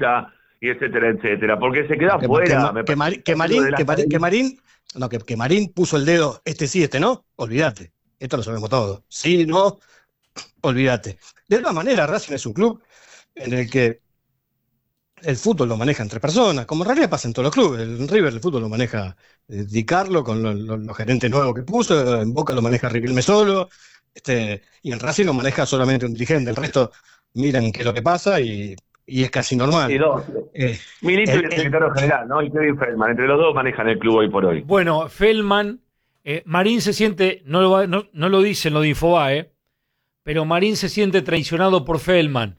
gusta, y etcétera, etcétera, porque se queda fuera. Que Marín puso el dedo, este sí, este no, olvídate. Esto lo sabemos todo. Sí, no, olvídate. De todas maneras, Racing es un club en el que el fútbol lo maneja entre personas, como en realidad pasa en todos los clubes. En River el fútbol lo maneja Di Carlo con los gerentes nuevos que puso, en Boca lo maneja Riquelme solo, y en Racing lo maneja solamente un dirigente. El resto miran qué es lo que pasa y es casi normal. Y dos. Milito y el secretario general, ¿no? Y Kevin Feldman, entre los dos manejan el club hoy por hoy. Bueno, Feldman, Marín se siente, no lo dicen lo de Infobae, pero Marín se siente traicionado por Feldman.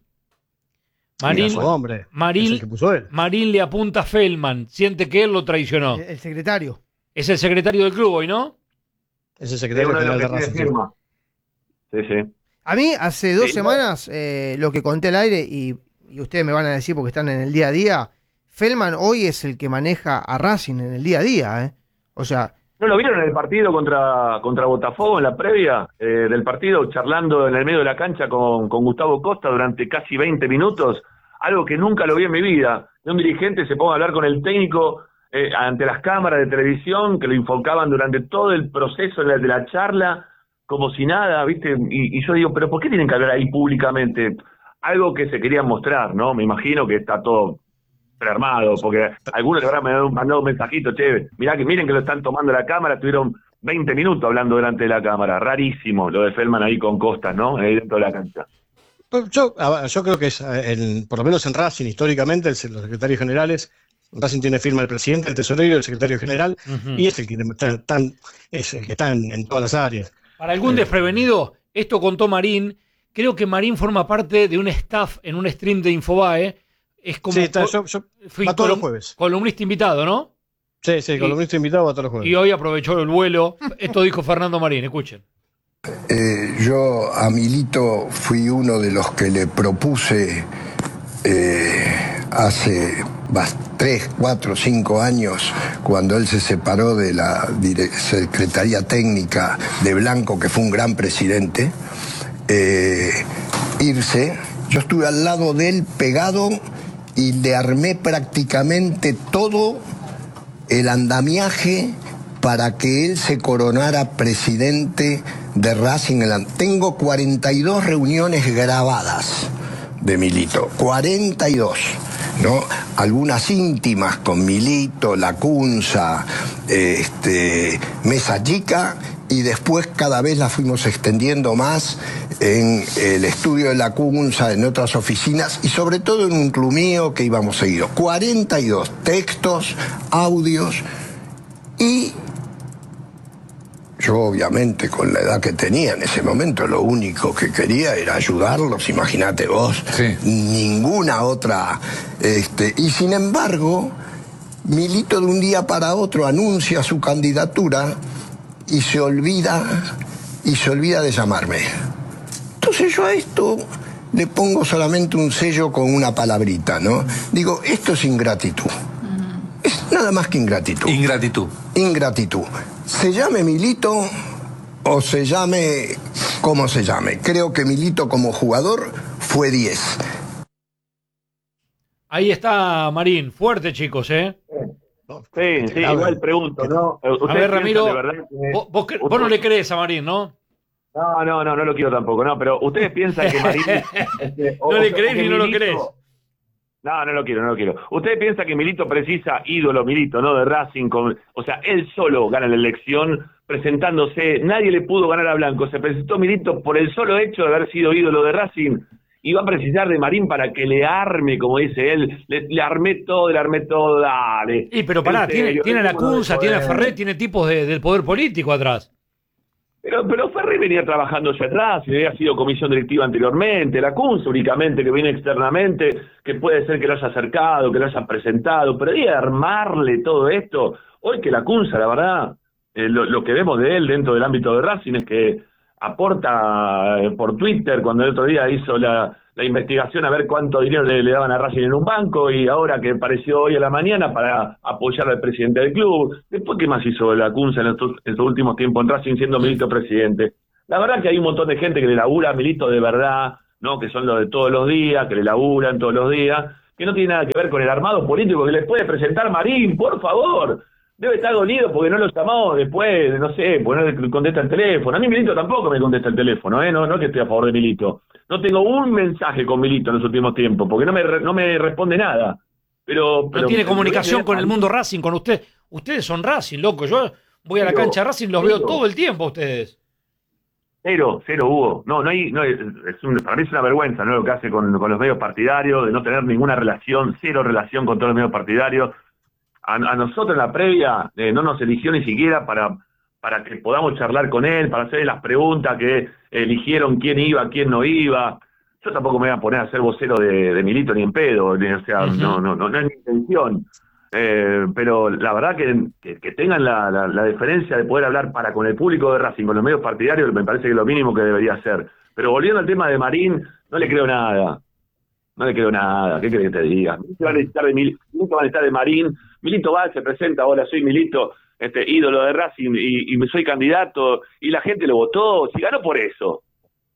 Marín le apunta a Feldman, siente que él lo traicionó. El secretario. Es el secretario del club hoy, ¿no? Es el secretario general de Racing. Sí. A mí hace 2 semanas, lo que conté al aire, y ustedes me van a decir porque están en el día a día, Feldman hoy es el que maneja a Racing en el día a día, O sea... ¿No lo vieron en el partido contra Botafogo, en la previa del partido, charlando en el medio de la cancha con Gustavo Costa durante casi 20 minutos? Algo que nunca lo vi en mi vida. Que un dirigente se ponga a hablar con el técnico ante las cámaras de televisión, que lo enfocaban durante todo el proceso de la charla, como si nada, ¿viste? Y yo digo, ¿pero por qué tienen que hablar ahí públicamente? Algo que se quería mostrar, ¿no? Me imagino que está todo prearmado, porque algunos le habrán mandado un mensajito, che, miren que lo están tomando la cámara, estuvieron 20 minutos hablando delante de la cámara. Rarísimo lo de Feldman ahí con Costas, ¿no? Ahí dentro de la cancha. Yo creo que es, por lo menos en Racing, históricamente, los secretarios generales, Racing tiene firma el presidente, el tesorero, el secretario general, y es el que está en todas las áreas. Para algún desprevenido, esto contó Marín. Creo que Marín forma parte de un staff en un stream de Infobae. Es como va todos los jueves. Columnista invitado, ¿no? Sí, columnista invitado va todos los jueves. Y hoy aprovechó el vuelo. Esto dijo Fernando Marín, escuchen. Yo a Milito fui uno de los que le propuse hace 3, 4, 5 años, cuando él se separó de la Secretaría Técnica de Blanco, que fue un gran presidente, irse. Yo estuve al lado de él pegado y le armé prácticamente todo el andamiaje para que él se coronara presidente de Racing. Tengo 42 reuniones grabadas de Milito, 42, ¿no? Algunas íntimas con Milito, Lacunza, Mesa Chica, y después cada vez la fuimos extendiendo más en el estudio de Lacunza, en otras oficinas y sobre todo en un club mío que íbamos seguido. 42 textos, audios, y yo obviamente con la edad que tenía en ese momento lo único que quería era ayudarlos, imagínate vos, ninguna otra, y sin embargo Milito de un día para otro anuncia su candidatura y se olvida de llamarme. Entonces yo a esto le pongo solamente un sello con una palabrita, ¿no? Digo, esto es ingratitud. Es nada más que ingratitud. Ingratitud. Se llame Milito o se llame como se llame. Creo que Milito como jugador fue 10. Ahí está Marín. Fuerte, chicos, ¿eh? Sí, igual pregunto, ¿no? A ver, Ramiro, vos no le crees a Marín, ¿no? No lo quiero tampoco, no, pero ustedes piensan que Marín... ¿No le crees ni no lo crees? No lo quiero. Ustedes piensan que Milito precisa ídolo Milito, ¿no? De Racing, o sea, él solo gana la elección presentándose, nadie le pudo ganar a Blanco, se presentó Milito por el solo hecho de haber sido ídolo de Racing, y va a precisar de Marín para que le arme, como dice él, le armé todo, dale. Pero pará, tiene a Lacunza, tiene a Ferret, tiene tipos del poder político atrás. Pero Ferri venía trabajando allá atrás, y había sido comisión directiva anteriormente, Lacunza únicamente, que viene externamente, que puede ser que lo haya acercado, que lo haya presentado, pero hay que armarle todo esto. Hoy que Lacunza, la verdad, lo que vemos de él dentro del ámbito de Racing es que aporta por Twitter, cuando el otro día hizo la investigación a ver cuánto dinero le daban a Racing en un banco, y ahora que apareció hoy a la mañana para apoyar al presidente del club. Después, ¿qué más hizo Lacunza en estos últimos tiempos en Racing siendo Milito presidente? La verdad que hay un montón de gente que le labura a Milito de verdad, ¿no? Que son los de todos los días, que le laburan todos los días, que no tiene nada que ver con el armado político que les puede presentar Marín, por favor. Debe estar dolido porque no lo llamamos después, no sé, porque no le contesta el teléfono. A mí Milito tampoco me contesta el teléfono, no que estoy a favor de Milito. No tengo un mensaje con Milito en los últimos tiempos, porque no me responde nada. Pero no tiene comunicación con el mundo Racing, con usted. Ustedes son Racing, loco. Yo voy a la cancha de Racing, los veo todo el tiempo a ustedes. Cero, Hugo. Para mí es una vergüenza, ¿no? Lo que hace con los medios partidarios, de no tener ninguna relación, cero relación con todos los medios partidarios. A nosotros en la previa no nos eligió ni siquiera para que podamos charlar con él, para hacerle las preguntas que eligieron quién iba, quién no iba. Yo tampoco me voy a poner a ser vocero de Milito ni en pedo, o sea, no es mi intención. Pero la verdad que tengan la deferencia de poder hablar con el público de Racing, con los medios partidarios, me parece que es lo mínimo que debería hacer. Pero volviendo al tema de Marín, no le creo nada. ¿Qué querés que te diga? Milito va a necesitar de Marín. Milito va, se presenta, hola, soy Milito, ídolo de Racing y me soy candidato, y la gente lo votó, si ganó por eso.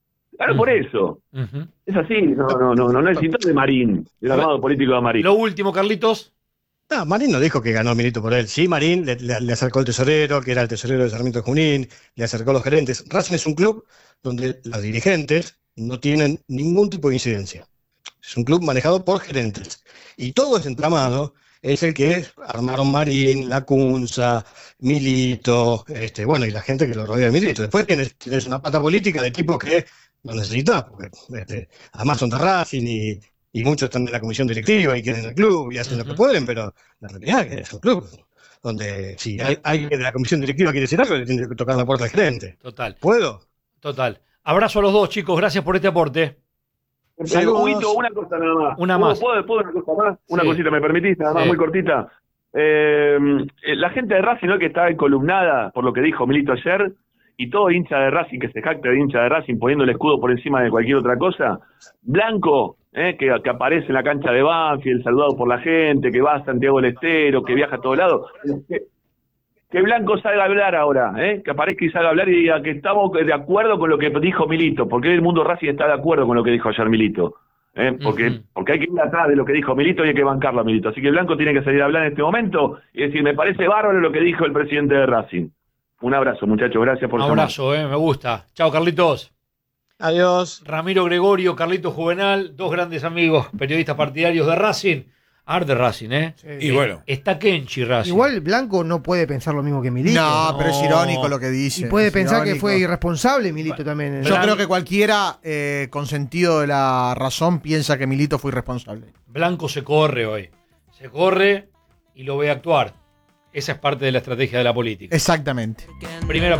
Es así, no necesito de Marín, del armado político de Marín. Lo último, Carlitos. No, Marín no dijo que ganó Milito por él. Sí, Marín le acercó el tesorero, que era el tesorero de Sarmiento de Junín, le acercó a los gerentes. Racing es un club donde los dirigentes no tienen ningún tipo de incidencia. Es un club manejado por gerentes. Y todo ese entramado es el que armaron Marín, Lacunza, Milito, y la gente que lo rodea de Milito. Después tienes una pata política de tipo que no necesitas, porque además son de Racing y muchos están en la comisión directiva y quieren el club y hacen lo que pueden, pero la realidad es que es un club donde si alguien de la comisión directiva quiere decir algo, le tiene que tocar la puerta al gerente. Total. ¿Puedo? Total. Abrazo a los dos, chicos. Gracias por este aporte. Huguito, una cosa nada más. Una más. ¿Puedo una cosa más? Una cosita, ¿me permitís? Nada más, muy cortita. La gente de Racing, ¿no?, que está encolumnada por lo que dijo Milito ayer, y todo hincha de Racing que se jacta de hincha de Racing poniendo el escudo por encima de cualquier otra cosa. Blanco, que aparece en la cancha de Banfield, saludado por la gente, que va a Santiago del Estero, que viaja a todos lados. Que Blanco salga a hablar ahora, que aparezca y salga a hablar y diga que estamos de acuerdo con lo que dijo Milito, porque el mundo Racing está de acuerdo con lo que dijo ayer Milito. Porque hay que ir atrás de lo que dijo Milito y hay que bancarlo a Milito. Así que Blanco tiene que salir a hablar en este momento y decir, me parece bárbaro lo que dijo el presidente de Racing. Un abrazo, muchachos, gracias por llamar. Abrazo, me gusta. Chao, Carlitos. Adiós. Ramiro Gregorio, Carlitos Juvenal, dos grandes amigos, periodistas partidarios de Racing. De Racing, Sí. Y bueno. Está Kenchi Racing. Igual Blanco no puede pensar lo mismo que Milito. No, pero es irónico lo que dice. Y puede pensar irónico. que fue irresponsable Milito también. Yo creo que cualquiera con sentido de la razón piensa que Milito fue irresponsable. Blanco se corre hoy. Se corre y lo ve actuar. Esa es parte de la estrategia de la política. Exactamente. Primera